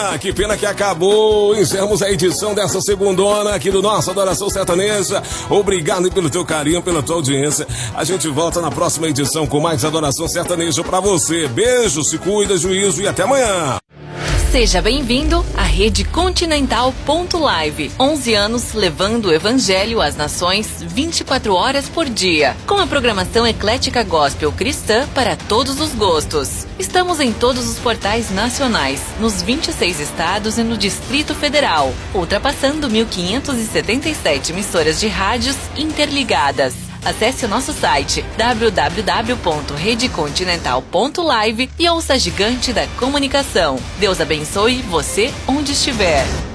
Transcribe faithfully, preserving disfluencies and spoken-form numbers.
Ah, que pena que acabou. Encerramos a edição dessa segundona aqui do nosso Adoração Sertaneja. Obrigado pelo teu carinho, pela tua audiência. A gente volta na próxima edição com mais Adoração Sertaneja pra você. Beijo, se cuida, juízo e até amanhã. Seja bem-vindo à Rede Continental ponto live. onze anos levando o evangelho às nações vinte e quatro horas por dia. Com a programação eclética gospel cristã para todos os gostos. Estamos em todos os portais nacionais, nos vinte e seis estados e no Distrito Federal, ultrapassando mil quinhentas e setenta e sete emissoras de rádios interligadas. Acesse o nosso site w w w ponto rede continental ponto live e ouça a gigante da comunicação. Deus abençoe você onde estiver.